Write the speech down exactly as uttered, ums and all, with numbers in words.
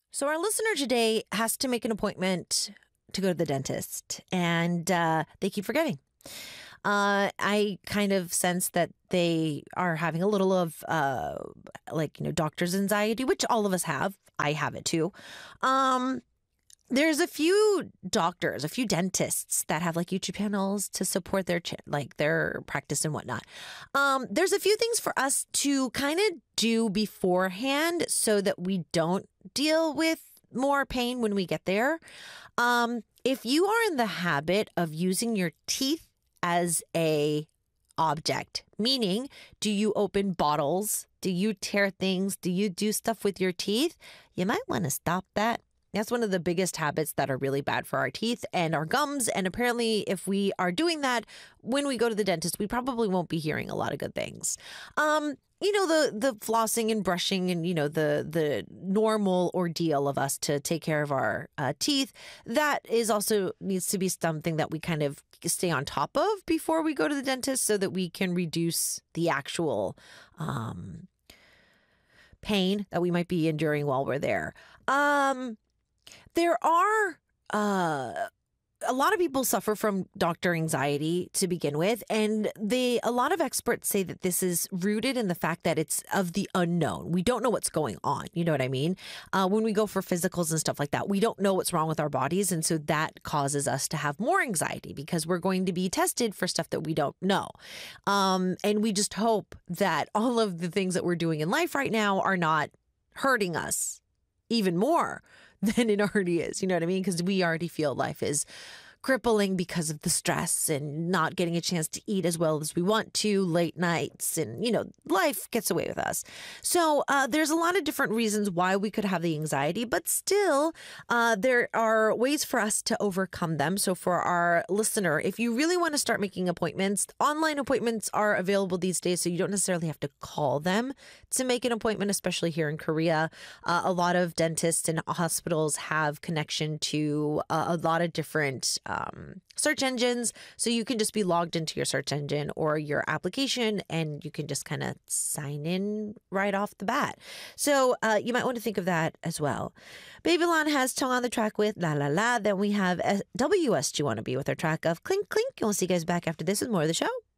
So our listener today has to make an appointment to go to the dentist, and uh, they keep forgetting. Uh, I kind of sense that they are having a little of uh, like, you know, doctor's anxiety, which all of us have. I have it too. Um, there's a few doctors, a few dentists that have like YouTube channels to support their ch- like their practice and whatnot. Um, there's a few things for us to kind of do beforehand so that we don't deal with more pain when we get there. Um, if you are in the habit of using your teeth as a object, meaning do you open bottles? Do you tear things? Do you do stuff with your teeth? You might want to stop that. That's one of the biggest habits that are really bad for our teeth and our gums. And apparently, if we are doing that when we go to the dentist, we probably won't be hearing a lot of good things. Um, you know, the the flossing and brushing and, you know, the the normal ordeal of us to take care of our uh, teeth. That is also needs to be something that we kind of stay on top of before we go to the dentist so that we can reduce the actual um, pain that we might be enduring while we're there. Um, There are uh, a lot of people suffer from doctor anxiety to begin with, and they a lot of experts say that this is rooted in the fact that it's of the unknown. We don't know what's going on. You know what I mean? Uh, when we go for physicals and stuff like that, we don't know what's wrong with our bodies, and so that causes us to have more anxiety because we're going to be tested for stuff that we don't know. Um, and we just hope that all of the things that we're doing in life right now are not hurting us even more than it already is. You know what I mean? Because we already feel life is crippling because of the stress and not getting a chance to eat as well as we want to, late nights, and, you know, life gets away with us. So uh, there's a lot of different reasons why we could have the anxiety, but still uh, there are ways for us to overcome them. So for our listener, if you really want to start making appointments, online appointments are available these days, so you don't necessarily have to call them to make an appointment, especially here in Korea. Uh, a lot of dentists and hospitals have connection to uh, a lot of different Um, search engines. So you can just be logged into your search engine or your application and you can just kind of sign in right off the bat. So uh, you might want to think of that as well. Babylon has Tongue on the Track with La La La. Then we have W S G Wanna Be with our track of Clink Clink. And we'll see you guys back after this with more of the show.